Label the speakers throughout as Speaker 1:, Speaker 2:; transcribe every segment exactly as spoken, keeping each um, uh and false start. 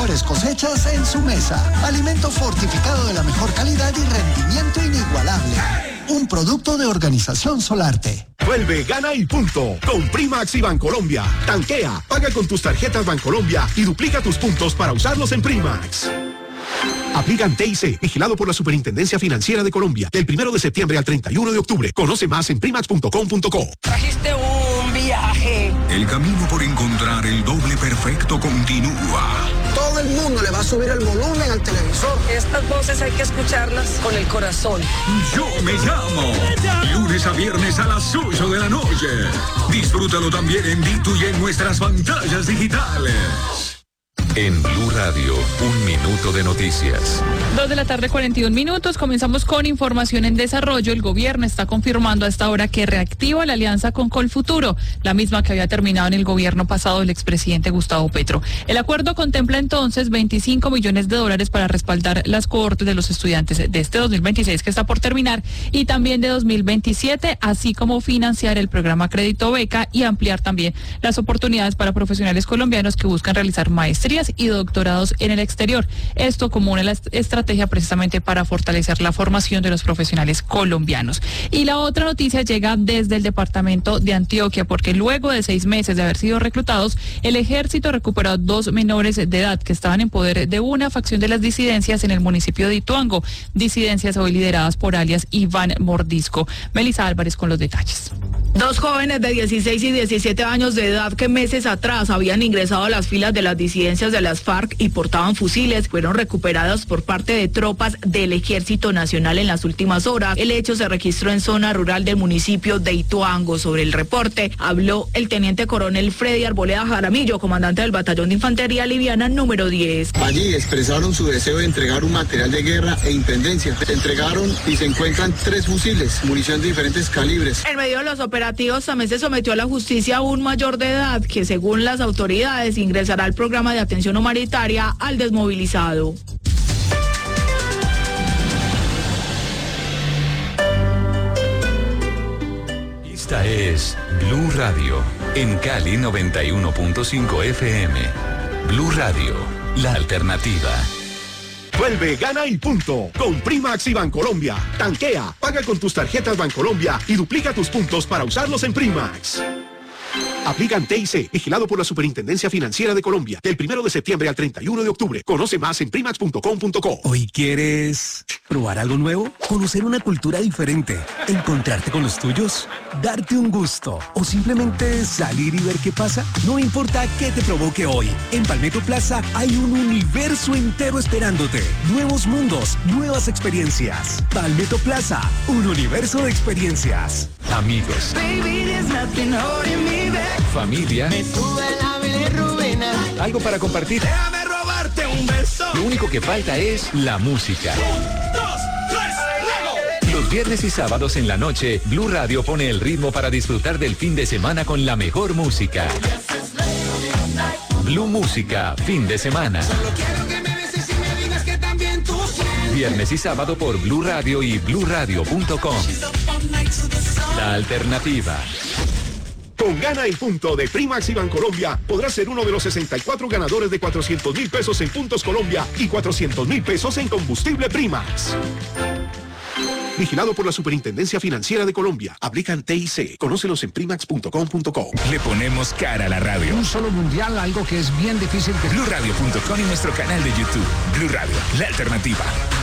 Speaker 1: mejores cosechas en su mesa. Alimento fortificado de la mejor calidad y rendimiento inigualable. Un producto de Organización Solarte.
Speaker 2: Vuelve, gana y punto. Con Primax y Bancolombia. Tanquea, paga con tus tarjetas Bancolombia y duplica tus puntos para usarlos en Primax. Aplican T I C, vigilado por la Superintendencia Financiera de Colombia, del primero de septiembre al treinta y uno de octubre. Conoce más en primax punto com punto co.
Speaker 3: Trajiste un viaje.
Speaker 4: El camino por encontrar el doble perfecto continúa.
Speaker 3: Todo el mundo le va a subir el volumen al televisor. Estas voces hay que escucharlas con el corazón.
Speaker 4: Yo me llamo. Lunes a viernes a las ocho de la noche. Disfrútalo también en Ditu y en nuestras pantallas digitales.
Speaker 5: En Blue Radio, un minuto de noticias.
Speaker 6: Dos de la tarde, cuarenta y un minutos. Comenzamos con información en desarrollo. El gobierno está confirmando a esta hora que reactiva la alianza con Colfuturo, la misma que había terminado en el gobierno pasado del expresidente Gustavo Petro. El acuerdo contempla entonces veinticinco millones de dólares para respaldar las cohortes de los estudiantes de este dos mil veintiséis que está por terminar y también de dos mil veintisiete, así como financiar el programa Crédito Beca y ampliar también las oportunidades para profesionales colombianos que buscan realizar maestrías y doctorados en el exterior. Esto como una estrategia precisamente para fortalecer la formación de los profesionales colombianos. Y la otra noticia llega desde el departamento de Antioquia, porque luego de seis meses de haber sido reclutados, el ejército recuperó a dos menores de edad que estaban en poder de una facción de las disidencias en el municipio de Ituango, disidencias hoy lideradas por alias Iván Mordisco. Melissa Álvarez con los detalles.
Speaker 7: Dos jóvenes de dieciséis y diecisiete años de edad que meses atrás habían ingresado a las filas de las disidencias de las FARC y portaban fusiles fueron recuperados por parte de tropas del Ejército Nacional en las últimas horas. El hecho se registró en zona rural del municipio de Ituango. Sobre el reporte habló el teniente coronel Freddy Arboleda Jaramillo, comandante del batallón de infantería liviana número diez.
Speaker 8: Allí expresaron su deseo de entregar un material de guerra e intendencia. Entregaron y se encuentran tres fusiles, munición de diferentes calibres.
Speaker 7: En medio de los operativos también se sometió a la justicia a un mayor de edad que, según las autoridades, ingresará al programa de atención humanitaria al desmovilizado.
Speaker 5: Esta es Blue Radio, en Cali noventa y uno punto cinco F M. Blue Radio, la alternativa.
Speaker 2: Vuelve, gana y punto. Con Primax y Bancolombia. Tanquea, paga con tus tarjetas Bancolombia y duplica tus puntos para usarlos en Primax. Aplican T I C, vigilado por la Superintendencia Financiera de Colombia, del primero de septiembre al treinta y uno de octubre. Conoce más en primax punto com punto co.
Speaker 9: ¿Hoy quieres probar algo nuevo? ¿Conocer una cultura diferente? ¿Encontrarte con los tuyos? ¿Darte un gusto? ¿O simplemente salir y ver qué pasa? No importa qué te provoque hoy. En Palmetto Plaza hay un universo entero esperándote. Nuevos mundos, nuevas experiencias. Palmetto Plaza, un universo de experiencias.
Speaker 5: Amigos. Familia.
Speaker 3: Me sube la bilirrubina.
Speaker 5: Algo para compartir.
Speaker 3: Déjame robarte un beso.
Speaker 5: Lo único que falta es la música.
Speaker 3: Un, dos, tres,
Speaker 5: Los viernes y sábados en la noche, Blue Radio pone el ritmo para disfrutar del fin de semana con la mejor música. Blue Música, fin de semana.
Speaker 3: Solo quiero que me beses y me digas que también tú sientes.
Speaker 5: Viernes y sábado por Blue Radio y blue radio punto com. La alternativa.
Speaker 2: Con Gana y Punto de Primax y Bancolombia podrás ser uno de los sesenta y cuatro ganadores de cuatrocientos mil pesos en Puntos Colombia y cuatrocientos mil pesos en combustible Primax. Vigilado por la Superintendencia Financiera de Colombia. Aplican T I C. Conócelos en primax punto com punto co.
Speaker 4: Le ponemos cara a la radio.
Speaker 10: Un solo mundial, algo que es bien difícil que...
Speaker 4: blue radio punto com y nuestro canal de YouTube. Blue Radio, la alternativa.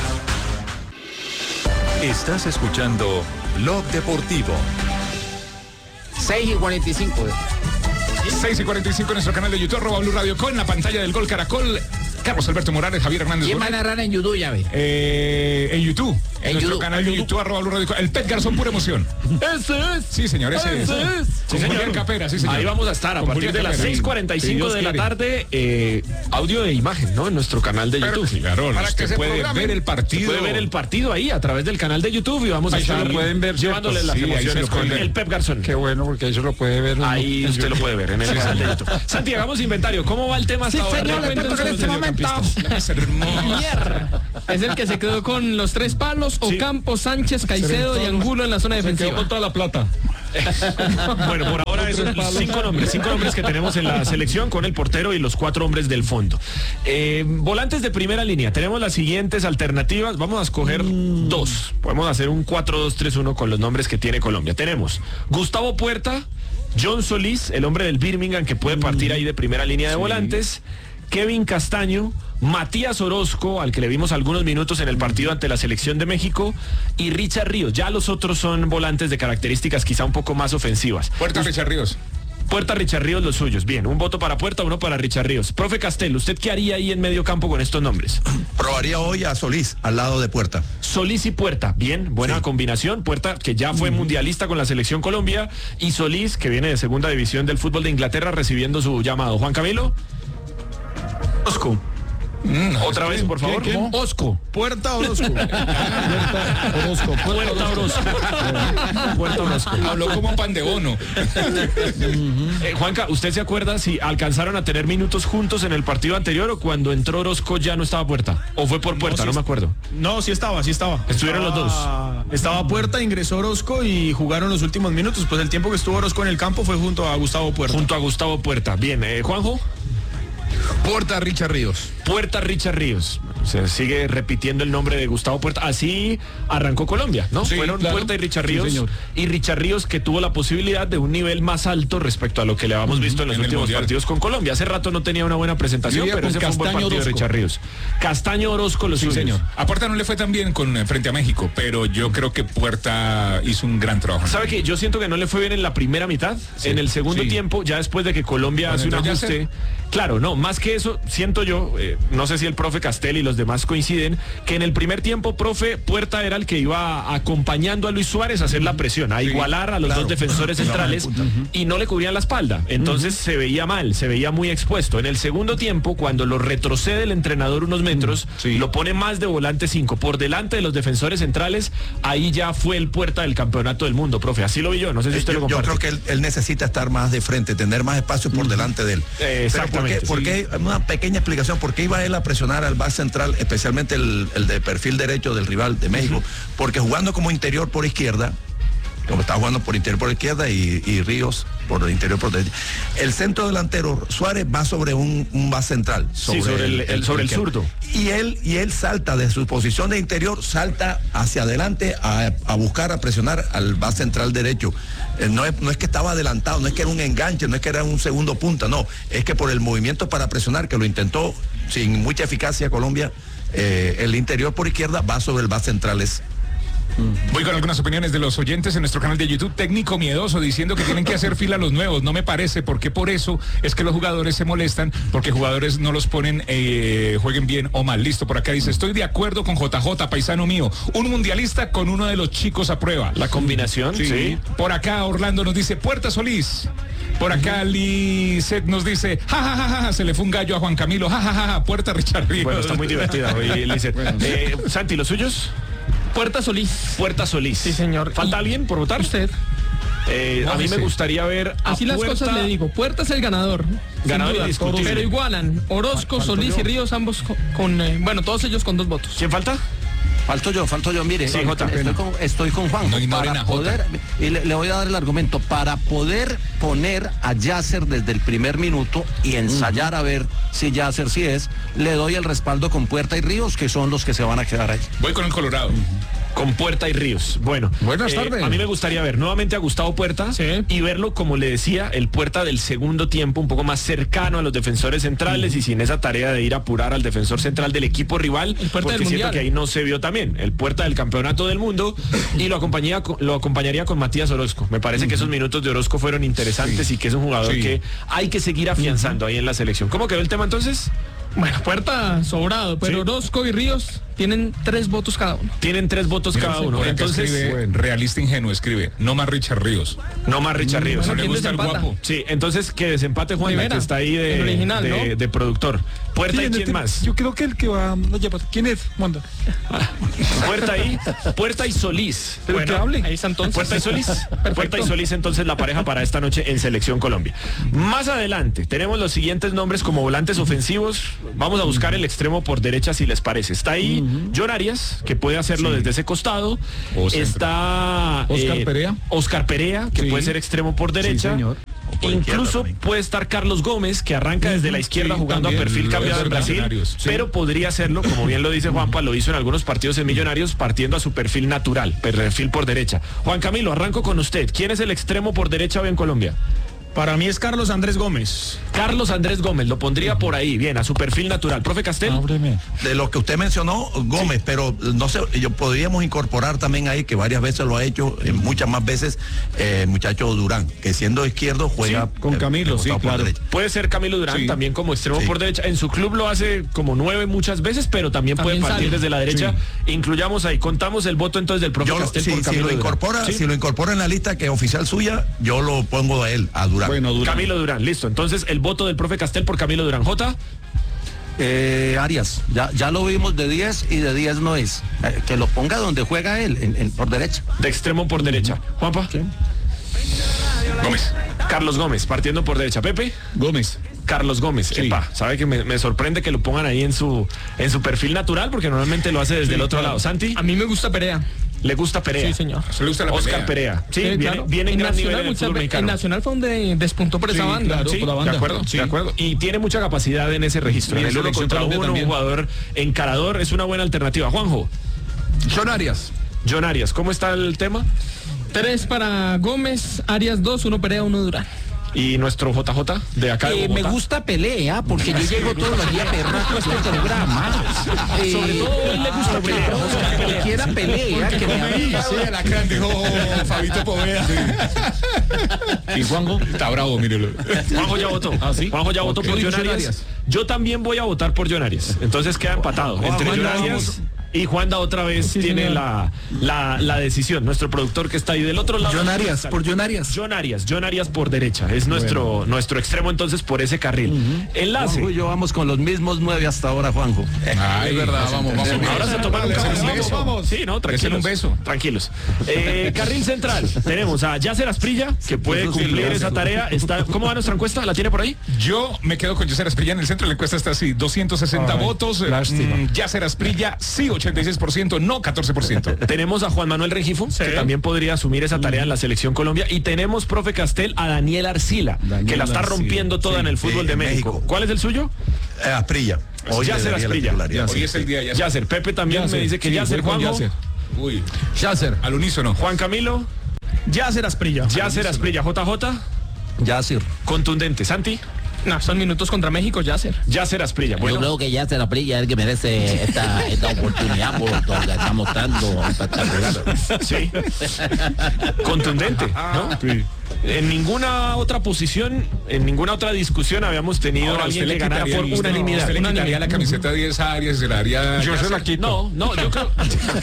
Speaker 5: Estás escuchando Blog Deportivo.
Speaker 11: seis y cuarenta y cinco.
Speaker 12: seis y cuarenta y cinco en nuestro canal de YouTube, arroba Blue Radio con la pantalla del Gol Caracol. Carlos Alberto Morales, Javier Hernández.
Speaker 11: ¿Quién va a narrar en YouTube, ya ve?
Speaker 12: Eh, en YouTube. En, en nuestro YouTube. canal de YouTube, arroba Blue Radio. El Pet Garzón, pura emoción.
Speaker 13: Ese es.
Speaker 12: Sí, señor, ese,
Speaker 13: ese
Speaker 12: es.
Speaker 13: es.
Speaker 12: Con
Speaker 13: Sí,
Speaker 12: Julián Capera, sí, señor.
Speaker 13: Ahí vamos a estar a
Speaker 12: Con
Speaker 13: partir
Speaker 12: Julián
Speaker 13: de las
Speaker 12: Capera.
Speaker 13: seis cuarenta y cinco de la
Speaker 12: quiere.
Speaker 13: tarde, eh, audio e imagen, ¿no? En nuestro canal de
Speaker 12: Pero,
Speaker 13: YouTube.
Speaker 12: Claro,
Speaker 13: para
Speaker 12: usted
Speaker 13: que se
Speaker 12: puede
Speaker 13: programen.
Speaker 12: ver el partido.
Speaker 13: Se puede ver el partido ahí a través del canal de YouTube y vamos a
Speaker 12: Ahí
Speaker 13: estar
Speaker 12: se lo pueden ver,
Speaker 13: llevándoles
Speaker 12: ¿cierto?
Speaker 13: las
Speaker 12: Sí, ahí se
Speaker 13: emociones
Speaker 12: lo pueden
Speaker 13: con
Speaker 12: ver.
Speaker 13: el Pep Garzón.
Speaker 12: Qué bueno, porque ahí se lo puede ver.
Speaker 13: Ahí
Speaker 12: ¿no?
Speaker 13: usted lo puede ver en el canal de YouTube. Santi, hagamos inventario. ¿Cómo va el tema hasta
Speaker 14: Sí,
Speaker 13: ahora?
Speaker 14: señor, le cuento que en este momento es el que se quedó con los tres palos,
Speaker 12: Sí.
Speaker 14: Ocampo, Sánchez, Caicedo y Angulo en la zona
Speaker 12: Se quedó
Speaker 14: defensiva.
Speaker 12: con toda la plata.
Speaker 13: Bueno, por ahora esos cinco nombres, cinco nombres que tenemos en la selección con el portero y los cuatro hombres del fondo. Eh, volantes de primera línea, tenemos las siguientes alternativas, vamos a escoger mm. dos, podemos hacer un cuatro dos tres uno con los nombres que tiene Colombia. Tenemos Gustavo Puerta, John Solís, el hombre del Birmingham que puede partir ahí de primera línea de sí. volantes, Kevin Castaño, Matías Orozco, al que le vimos algunos minutos en el partido ante la selección de México, y Richard Ríos. Ya los otros son volantes de características quizá un poco más ofensivas.
Speaker 12: Puerta Us- Richard Ríos.
Speaker 13: Puerta Richard Ríos, los suyos. Bien, un voto para Puerta, uno para Richard Ríos. Profe Castel, ¿usted qué haría ahí en medio campo con estos nombres?
Speaker 14: Probaría hoy a Solís, al lado de Puerta.
Speaker 13: Solís y Puerta, bien, buena sí. combinación. Puerta, que ya fue mm. mundialista con la selección Colombia, y Solís, que viene de segunda división del fútbol de Inglaterra, recibiendo su llamado. Juan Camilo. Osco. Mm, Otra vez, por favor.
Speaker 12: ¿Quién?
Speaker 13: Osco.
Speaker 14: Puerta Orozco.
Speaker 13: Puerta Orozco. Puerta Orozco. Puerta Orozco.
Speaker 12: Habló como pan de bono.
Speaker 13: eh, Juanca, ¿usted se acuerda si alcanzaron a tener minutos juntos en el partido anterior o cuando entró Orozco ya no estaba Puerta? ¿O fue por Puerta? No, sí, no me acuerdo.
Speaker 15: No, sí estaba, sí estaba.
Speaker 13: Estuvieron
Speaker 15: estaba,
Speaker 13: los dos.
Speaker 15: Estaba Puerta, ingresó Orozco y jugaron los últimos minutos. Pues el tiempo que estuvo Orozco en el campo fue junto a Gustavo Puerta.
Speaker 13: Junto a Gustavo Puerta. Bien, eh, Juanjo.
Speaker 14: Puerta Richard Ríos.
Speaker 13: Puerta Richard Ríos. Se sigue repitiendo el nombre de Gustavo Puerta. Así arrancó Colombia, ¿no?
Speaker 12: Sí,
Speaker 13: Fueron
Speaker 12: claro.
Speaker 13: Puerta y Richard Ríos.
Speaker 12: Sí,
Speaker 13: y Richard Ríos, que tuvo la posibilidad de un nivel más alto respecto a lo que le habíamos visto en los en últimos partidos con Colombia. Hace rato no tenía una buena presentación, pero ese fue un buen partido Orozco. de Richard Ríos. Castaño Orozco, los
Speaker 12: sí,
Speaker 13: suyos.
Speaker 12: señor. A Puerta no le fue tan bien con frente a México, pero yo creo que Puerta hizo un gran trabajo.
Speaker 13: ¿Sabe qué? Yo siento que no le fue bien en la primera mitad. Sí, en el segundo sí. tiempo, ya después de que Colombia bueno, hace un ajuste. Claro, no, más que eso, siento yo, eh, no sé si el profe Castel y los demás coinciden, que en el primer tiempo, profe, Puerta era el que iba acompañando a Luis Suárez a hacer la presión, a sí, igualar a los claro. dos defensores centrales y no le cubrían la espalda. Entonces uh-huh. se veía mal, se veía muy expuesto. En el segundo tiempo, cuando lo retrocede el entrenador unos metros, sí. lo pone más de volante cinco, por delante de los defensores centrales, ahí ya fue el Puerta del campeonato del mundo, profe. Así lo vi yo, no sé si usted
Speaker 14: yo,
Speaker 13: lo comparte.
Speaker 14: Yo creo que él, él necesita estar más de frente, tener más espacio por uh-huh. delante de él.
Speaker 13: Eh, exactamente.
Speaker 14: Pero ¿por qué? Porque, una pequeña explicación, ¿por qué iba él a presionar al base central, especialmente el, el de perfil derecho del rival de México? Uh-huh. Porque jugando como interior por izquierda, como está jugando por interior por izquierda y, y Ríos por el interior por derecha, el centro delantero Suárez va sobre un, un base central, sobre,
Speaker 13: sí, sobre el, el, el, sobre el zurdo,
Speaker 14: y él y él salta de su posición de interior, salta hacia adelante a, a buscar, a presionar al base central derecho. Eh, no, es, no es que estaba adelantado, no es que era un enganche, no es que era un segundo punta, no, es que por el movimiento para presionar, que lo intentó sin mucha eficacia Colombia, eh, el interior por izquierda va sobre el base central. Es
Speaker 12: Voy con algunas opiniones de los oyentes en nuestro canal de YouTube. Técnico miedoso diciendo que tienen que hacer fila los nuevos. No me parece, porque por eso es que los jugadores se molestan, porque jugadores no los ponen, eh, jueguen bien o mal. Listo, por acá dice, estoy de acuerdo con J J, paisano mío. Un mundialista con uno de los chicos a prueba.
Speaker 13: La combinación, sí. sí.
Speaker 12: Por acá Orlando nos dice, Puerta Solís. Por acá uh-huh. Lizeth nos dice, ja, ja, ja, ja, se le fue un gallo a Juan Camilo, ja, ja, ja, ja, Puerta Richard Ríos.
Speaker 13: Bueno, está muy divertida hoy, Lizeth. Bueno, sí. eh, Santi, ¿los suyos?
Speaker 16: Puerta Solís.
Speaker 13: Puerta Solís.
Speaker 16: Sí, señor.
Speaker 13: ¿Falta y alguien por votar?
Speaker 16: Usted.
Speaker 13: Eh, no, a mí me gustaría ver a
Speaker 16: Así
Speaker 13: Puerta...
Speaker 16: las cosas le digo. Puerta es el ganador.
Speaker 13: Ganador indiscutible.
Speaker 16: Pero igualan Orozco, Solís y Ríos, ambos con, con eh, bueno, todos ellos con dos votos.
Speaker 13: ¿Quién falta?
Speaker 17: Falto yo, falto yo, mire,
Speaker 13: sí, Jota,
Speaker 17: estoy, con, estoy con Juan.
Speaker 12: No para
Speaker 17: poder, y le, le voy a dar el argumento, para poder poner a Yasser desde el primer minuto y ensayar uh-huh. a ver si Yasser sí es, le doy el respaldo con Puerta y Ríos, que son los que se van a quedar ahí.
Speaker 12: Voy con el Colorado.
Speaker 13: Uh-huh. Con Puerta y Ríos. Bueno,
Speaker 12: buenas eh, tardes.
Speaker 13: A mí me gustaría ver nuevamente a Gustavo Puerta sí. y verlo, como le decía, el Puerta del segundo tiempo, un poco más cercano a los defensores centrales uh-huh. y sin esa tarea de ir a apurar al defensor central del equipo rival,
Speaker 16: el
Speaker 13: porque siento
Speaker 16: mundial.
Speaker 13: que ahí no se vio también. El Puerta del campeonato del mundo y lo acompañaría, lo acompañaría con Matías Orozco. Me parece uh-huh. que esos minutos de Orozco fueron interesantes sí. y que es un jugador sí. que hay que seguir afianzando uh-huh. ahí en la selección. ¿Cómo quedó el tema entonces?
Speaker 16: Bueno, Puerta sobrado, pero sí. Orozco y Ríos tienen tres votos cada uno.
Speaker 13: Tienen tres votos Mira, cada uno.
Speaker 12: Por entonces, escribe, realista ingenuo, escribe, no más Richard Ríos.
Speaker 13: No más Richard Ríos.
Speaker 12: No le gusta el guapo.
Speaker 13: Sí, entonces que desempate Juan, que está ahí de,
Speaker 16: original,
Speaker 13: de,
Speaker 16: ¿no?
Speaker 13: de, de productor. Puerta sí, y quién
Speaker 15: este,
Speaker 13: más.
Speaker 15: Yo creo que el que va, no lleva, ¿quién es? Manda.
Speaker 13: Puerta y Puerta y Solís.
Speaker 16: Pero bueno, que hable. Ahí está entonces.
Speaker 13: Puerta y Solís. Perfecto. Puerta y Solís, entonces la pareja para esta noche en Selección Colombia. Más adelante tenemos los siguientes nombres como volantes ofensivos. Vamos a buscar el extremo por derecha si les parece. Está ahí Uh-huh. John Arias, que puede hacerlo sí. desde ese costado. Está
Speaker 12: Oscar
Speaker 13: eh,
Speaker 12: Perea.
Speaker 13: Oscar Perea, que sí. puede ser extremo por derecha. Sí, señor. Incluso puede estar Carlos Gómez, que arranca desde la izquierda sí, jugando también, a perfil cambiado en Brasil, sí. pero podría hacerlo, como bien lo dice Juanpa, lo hizo en algunos partidos en Millonarios, partiendo a su perfil natural, perfil por derecha. Juan Camilo, arranco con usted. ¿Quién es el extremo por derecha hoy en Colombia?
Speaker 15: Para mí es Carlos Andrés Gómez.
Speaker 13: Carlos Andrés Gómez, lo pondría por ahí, bien, a su perfil natural. Profe Castel.
Speaker 14: Ábreme. De lo que usted mencionó, Gómez, sí. pero no sé, yo podríamos incorporar también ahí, que varias veces lo ha hecho, eh, muchas más veces, eh, muchacho Durán, que siendo izquierdo juega
Speaker 13: sí, con Camilo, eh, sí, claro. Puede ser Camilo Durán sí. también como extremo sí. por derecha. En su club lo hace como nueve muchas veces, pero también, también puede partir sale. desde la derecha. Sí. Incluyamos ahí, contamos el voto entonces del profe yo, Castel
Speaker 14: sí,
Speaker 13: por Camilo
Speaker 14: si lo incorpora, ¿sí? si lo incorpora en la lista que es oficial suya, yo lo pongo a él, a Durán.
Speaker 13: Bueno, Durán. Camilo Durán. Durán, listo. Entonces, el voto del profe Castel por Camilo Durán. J.
Speaker 17: Eh, Arias, ya, ya lo vimos de diez y de diez no es. Eh, que lo ponga donde juega él, en, en, por derecha.
Speaker 13: De extremo por derecha. Juanpa. Sí. Gómez. Carlos Gómez, partiendo por derecha. Pepe.
Speaker 12: Gómez.
Speaker 13: Carlos Gómez. Sí. Epa, sabe que me, me sorprende que lo pongan ahí en su, en su perfil natural, porque normalmente lo hace desde sí, el otro claro. lado. Santi.
Speaker 16: A mí me gusta Perea.
Speaker 13: ¿Le gusta Perea?
Speaker 16: Sí, señor.
Speaker 12: Se le gusta la
Speaker 13: Oscar Perea. Perea. Sí, sí viene,
Speaker 16: claro.
Speaker 13: viene en, en gran
Speaker 16: Nacional,
Speaker 13: nivel en el fútbol mexicano.
Speaker 16: En Nacional fue donde despuntó por esa sí, banda.
Speaker 13: Claro,
Speaker 16: sí,
Speaker 13: por la
Speaker 16: banda.
Speaker 13: De acuerdo,
Speaker 16: sí.
Speaker 13: de acuerdo. Y tiene mucha capacidad en ese registro. En el uno contra uno, también. Un jugador encarador, es una buena alternativa. Juanjo.
Speaker 12: John Arias.
Speaker 13: John Arias, ¿cómo está el tema?
Speaker 16: Tres para Gómez, Arias dos, uno Perea, uno Durán.
Speaker 13: ¿Y nuestro J J de acá de
Speaker 11: eh, me gusta Pelea, porque yo llego todos los días perraco a este programa.
Speaker 13: Eh, Sobre todo él le gusta Pelea.
Speaker 11: Todo, que quiera Pelea, que me hable.
Speaker 12: Sí, la gran dijo Fabito Poveda. Sí. Y Juanjo está bravo, mírelo.
Speaker 13: Juanjo ya votó. ¿Ah, sí? Juanjo ya votó okay. por John Arias. Arias. Yo también voy a votar por John Arias. Entonces queda empatado. Oh, entre John Arias y Juanda otra vez sí, tiene la, la, la decisión. Nuestro productor que está ahí del otro lado.
Speaker 12: John Arias, por John Arias.
Speaker 13: John Arias, John Arias por derecha. Es nuestro, bueno. nuestro extremo entonces por ese carril. Uh-huh. Enlace.
Speaker 17: Juanjo y yo vamos con los mismos nueve hasta ahora, Juanjo.
Speaker 12: Ay, es verdad, vamos, vamos. vamos.
Speaker 13: Ahora se toman un cafecito.
Speaker 12: Vamos.
Speaker 13: Sí, no, tranquilos.
Speaker 12: Un beso.
Speaker 13: Tranquilos. Eh, carril central. Tenemos a Yasser Asprilla, que puede cumplir esa tarea. Está, ¿Cómo va nuestra encuesta? ¿La tiene por ahí?
Speaker 12: Yo me quedo con Yasser Asprilla en el centro. La encuesta está así, doscientos sesenta Ay, votos. Mm, Yasser Asprilla, sí, ochenta y seis por ciento. No, catorce por ciento.
Speaker 13: Tenemos a Juan Manuel Rengifo, sí. que también podría asumir esa tarea en la Selección Colombia. Y tenemos, profe Castel, a Daniel Arcila, Daniel que la está Arcila. rompiendo toda sí, en el fútbol sí, de México. México. ¿Cuál es el suyo?
Speaker 14: Eh, Asprilla.
Speaker 13: Hoy Yasser Asprilla.
Speaker 12: Hoy es el día de Yasser.
Speaker 13: Yasser. Pepe también Yasser. me dice que sí, Yasser, Juanjo.
Speaker 12: Yasser. Uy. Yasser, al unísono.
Speaker 13: Juan Camilo.
Speaker 15: Yasser Asprilla.
Speaker 13: Yasser Asprilla. J J.
Speaker 17: Yasser.
Speaker 13: Contundente. Santi.
Speaker 16: No, son minutos contra México, Yasser.
Speaker 13: Yasser Asprilla.
Speaker 11: Bueno. Yo creo que Yasser Asprilla es el que merece esta, esta oportunidad por lo que está mostrando espectacular.
Speaker 13: Sí. Contundente, ¿no? Sí. En ninguna otra posición, en ninguna otra discusión habíamos tenido
Speaker 12: Ahora,
Speaker 13: a alguien que ganara por
Speaker 12: usted,
Speaker 13: unanimidad.
Speaker 12: Usted le quitaría la camiseta diez a Arias, se la haría...
Speaker 13: Yo se la quito. No, no, yo creo...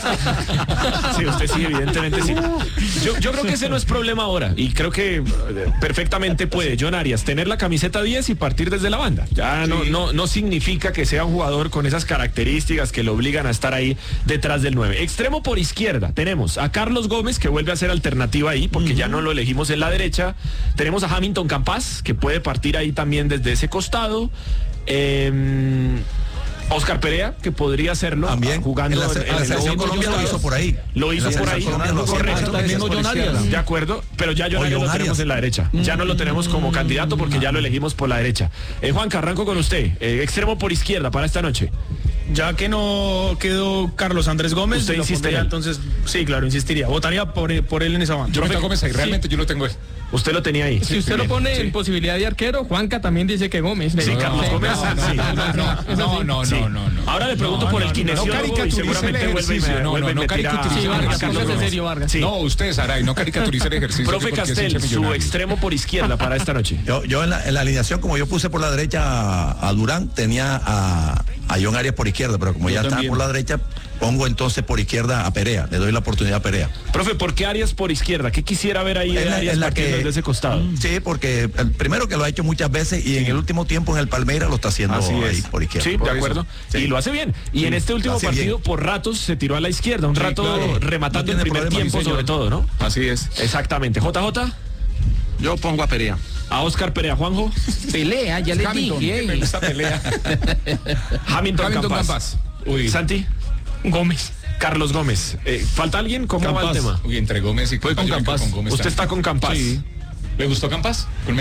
Speaker 13: Sí, usted sí, evidentemente sí. Yo, yo creo que ese no es problema ahora. Y creo que perfectamente puede John Arias tener la camiseta diez y partir desde la banda. Ya no, sí. no, no significa que sea un jugador con esas características que lo obligan a estar ahí detrás del nueve. Extremo por izquierda. Tenemos a Carlos Gómez, que vuelve a ser alternativa ahí, porque uh-huh. ya no lo elegimos en la derecha. Tenemos a Hamilton Campas, que puede partir ahí también desde ese costado. Eh, Oscar Perea, que podría hacerlo
Speaker 14: también
Speaker 13: jugando
Speaker 14: en la, en, en la selección Colombia lo hizo por ahí.
Speaker 13: Lo hizo por ahí.
Speaker 14: Lo
Speaker 13: correcto. De acuerdo, pero ya John Arias lo tenemos en la derecha. Mm. Ya no lo tenemos como candidato porque ya lo elegimos por la derecha. Eh, Juanca, arranco con usted. Eh, extremo por izquierda para esta noche.
Speaker 15: Ya que no quedó Carlos Andrés Gómez,
Speaker 13: usted insistiría,
Speaker 15: entonces sí, claro, insistiría. Votaría por, por él en esa banda.
Speaker 12: Yo meto a Gómez ahí, realmente sí. yo lo tengo ahí.
Speaker 13: Usted lo tenía ahí.
Speaker 16: Si usted
Speaker 13: bien,
Speaker 16: lo pone
Speaker 13: sí.
Speaker 16: en posibilidad de arquero, Juanca también dice que Gómez.
Speaker 13: Sí,
Speaker 16: no,
Speaker 13: Carlos
Speaker 16: no,
Speaker 13: Gómez.
Speaker 16: No,
Speaker 13: sí.
Speaker 16: no,
Speaker 12: no, no,
Speaker 13: sí.
Speaker 12: no, no, no.
Speaker 13: Ahora le pregunto
Speaker 12: no,
Speaker 13: por
Speaker 12: no,
Speaker 13: el kinesiólogo
Speaker 12: no,
Speaker 13: y seguramente vuelve y me,
Speaker 12: no,
Speaker 13: vuelve
Speaker 12: no, no,
Speaker 13: me tira
Speaker 16: sí, Vargas, Carlos en serio, Vargas.
Speaker 12: Sí. No, usted, Saray, no caricaturice el ejercicio.
Speaker 13: Profe Castel, su extremo por izquierda para esta noche.
Speaker 14: Yo, yo en, la, en la alineación, como yo puse por la derecha a, a Durán, tenía a, a John Arias por izquierda, pero como yo ya está por la derecha, pongo entonces por izquierda a Perea, le doy la oportunidad a Perea.
Speaker 13: Profe, ¿por qué Arias por izquierda? ¿Qué quisiera ver ahí de
Speaker 14: la,
Speaker 13: Arias
Speaker 14: la que,
Speaker 13: desde ese costado?
Speaker 14: Sí, porque el primero que lo ha hecho muchas veces y sí. en el último tiempo en el Palmeiras lo está haciendo
Speaker 13: Así
Speaker 14: ahí
Speaker 13: es.
Speaker 14: por izquierda.
Speaker 13: Sí,
Speaker 14: por
Speaker 13: de acuerdo. Sí. Y lo hace bien. Y sí, en este último partido bien. por ratos se tiró a la izquierda, un sí, rato claro. rematando no el primer problema, tiempo sí, sobre todo, ¿no?
Speaker 12: Así es.
Speaker 13: Exactamente. J J.
Speaker 17: Yo pongo a Perea.
Speaker 13: A Oscar Perea, Juanjo.
Speaker 11: Pelea, ya le
Speaker 12: Hamilton,
Speaker 11: dije.
Speaker 12: Me gusta pelea.
Speaker 13: Hamilton, Hamilton Campas.
Speaker 12: Campas.
Speaker 13: Uy. Santi.
Speaker 16: Gómez.
Speaker 13: Carlos Gómez. Eh, ¿Falta alguien? ¿Cómo
Speaker 12: Campas.
Speaker 13: va el tema?
Speaker 12: Uy, entre Gómez y
Speaker 13: Fue con
Speaker 12: Campas.
Speaker 13: Campas.
Speaker 12: Con Gómez
Speaker 13: Usted
Speaker 12: también.
Speaker 13: está con Campas.
Speaker 12: Sí. ¿Le gustó Campas?